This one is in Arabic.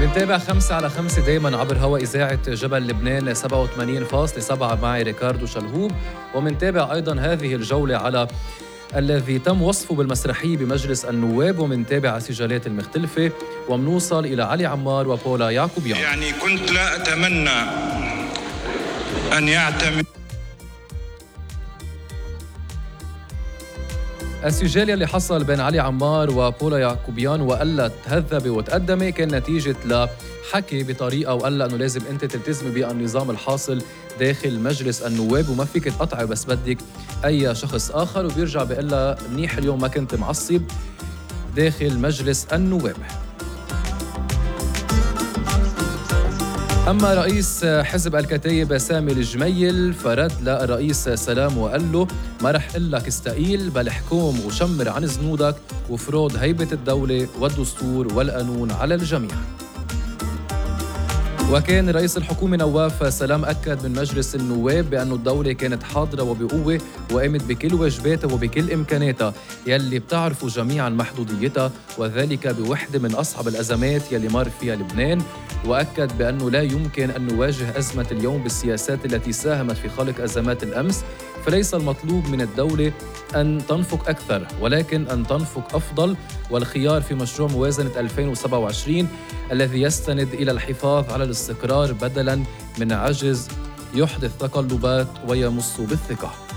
منتابع 5 على 5 دايما عبر هوا إذاعة جبل لبنان 87.7 معي ريكاردو شلهوب. ومنتابع أيضا هذه الجولة على الذي تم وصفه بالمسرحية بمجلس النواب، ومنتابع السجالات المختلفة، ومنوصل إلى علي عمار وبولا يعقوبيان. يعني كنت لا أتمنى أن يعتمد السجال اللي حصل بين علي عمار وبولا يعقوبيان وقال تهذبي وتقدمي كان نتيجة لحكي بطريقة وقال أنه لازم أنت تلتزمي بالنظام الحاصل داخل مجلس النواب وما فيك تقطعي بس بدك أي شخص آخر، وبيرجع بيقول لها منيح اليوم ما كنت معصب داخل مجلس النواب. أما رئيس حزب الكتايب سامي الجميل فرد للرئيس سلام وقال له ما رح قل لك استقيل بل حكوم وشمر عن زنودك وفروض هيبة الدولة والدستور والقانون على الجميع. وكان رئيس الحكومة نواف سلام أكد من مجلس النواب بأن الدولة كانت حاضرة وبقوة وقامت بكل واجباتها وبكل إمكاناتها يلي بتعرفوا جميعا محدوديتها، وذلك بوحدة من أصعب الأزمات يلي مر فيها لبنان. وأكد بأنه لا يمكن أن نواجه أزمة اليوم بالسياسات التي ساهمت في خلق أزمات الأمس، فليس المطلوب من الدولة أن تنفق أكثر ولكن أن تنفق أفضل، والخيار في مشروع موازنة 2027 الذي يستند إلى الحفاظ على الاستقرار بدلاً من عجز يحدث تقلبات ويمص بالثقة.